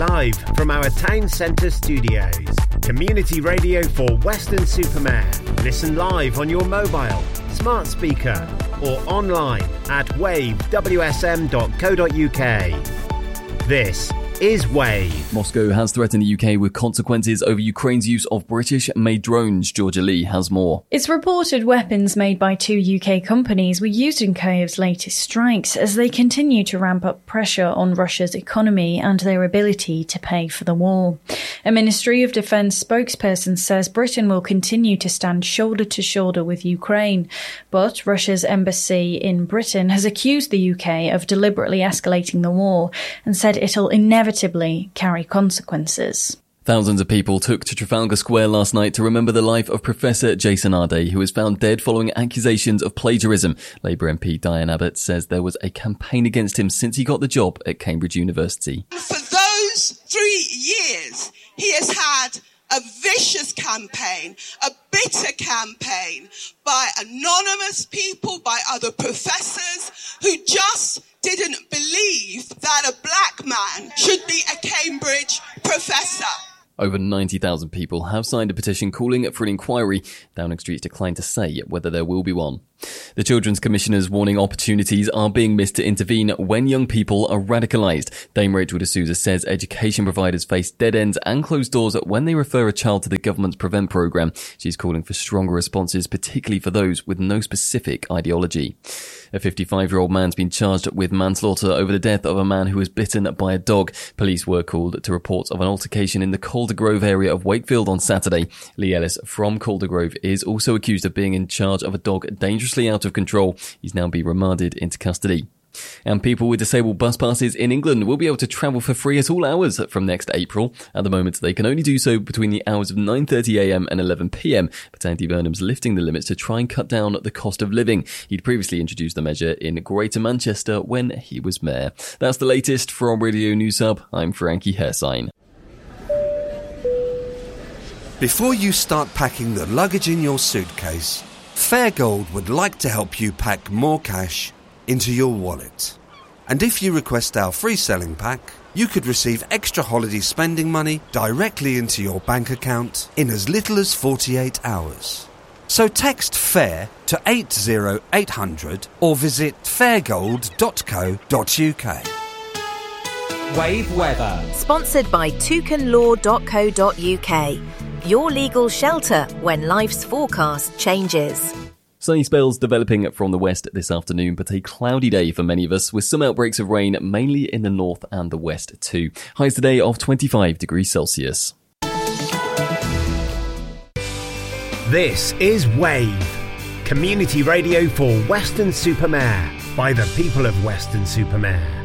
live from our town centre studios. Community radio for Weston-super-Mare. Listen live on your mobile, smart speaker or online at wavewsm.co.uk. This is Wave. Moscow has threatened the UK with consequences over Ukraine's use of British-made drones. Georgia Lee has more. It's reported weapons made by two UK companies were used in Kyiv's latest strikes as they continue to ramp up pressure on Russia's economy and their ability to pay for the war. A Ministry of Defence spokesperson says Britain will continue to stand shoulder to shoulder with Ukraine, but Russia's embassy in Britain has accused the UK of deliberately escalating the war and said it'll inevitably carry consequences. Thousands of people took to Trafalgar Square last night to remember the life of Professor Jason Arday, who was found dead following accusations of plagiarism. Labour MP Diane Abbott says there was a campaign against him since he got the job at Cambridge University. For those 3 years, he has had a vicious campaign, a bitter campaign by anonymous people, by other professors who just didn't believe that a black man should be a Cambridge professor. Over 90,000 people have signed a petition calling for an inquiry. Downing Street's declined to say whether there will be one. The Children's Commissioner's warning opportunities are being missed to intervene when young people are radicalised. Dame Rachel de Souza says education providers face dead ends and closed doors when they refer a child to the government's Prevent programme. She's calling for stronger responses, particularly for those with no specific ideology. A 55-year-old man's been charged with manslaughter over the death of a man who was bitten by a dog. Police were called to reports of an altercation in the Calder Grove area of Wakefield on Saturday. Lee Ellis from Calder Grove is also accused of being in charge of a dog dangerously out of control. He's now been remanded into custody. And people with disabled bus passes in England will be able to travel for free at all hours from next April. At the moment, they can only do so between the hours of 9:30am and 11pm, but Andy Burnham's lifting the limits to try and cut down the cost of living. He'd previously introduced the measure in Greater Manchester when he was mayor. That's the latest from Radio News Hub. I'm Frankie Hersign. Before you start packing the luggage in your suitcase, Fairgold would like to help you pack more cash into your wallet. And if you request our free selling pack, you could receive extra holiday spending money directly into your bank account in as little as 48 hours. So text FAIR to 80800 or visit fairgold.co.uk. Wave weather. Sponsored by toucanlaw.co.uk. Your legal shelter when life's forecast changes. Sunny spells developing from the west this afternoon, but a cloudy day for many of us with some outbreaks of rain, mainly in the north and the west too. Highs today of 25 degrees Celsius. This is Wave, community radio for Weston-super-Mare by the people of Weston-super-Mare.